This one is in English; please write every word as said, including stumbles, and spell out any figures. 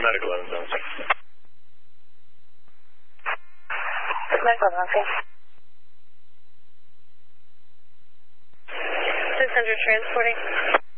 Medical eleven seven six. Medical eleven, okay. six hundred transporting.